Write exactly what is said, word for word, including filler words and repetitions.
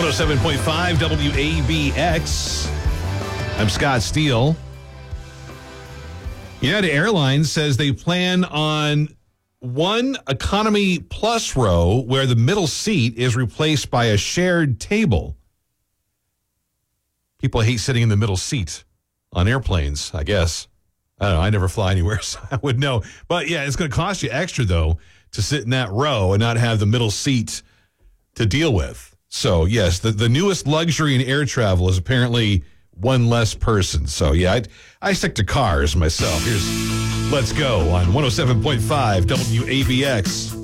one oh seven point five W A B X. I'm Scott Steele. United Airlines says they plan on one Economy Plus row where the middle seat is replaced by a shared table. People hate sitting in the middle seat on airplanes, I guess. I don't know. I never fly anywhere, so I would know. But, yeah, it's going to cost you extra, though, to sit in that row and not have the middle seat to deal with. So, yes, the, the newest luxury in air travel is apparently one less person. So, yeah, I, I stick to cars myself. Here's Let's Go on one oh seven point five W A B X.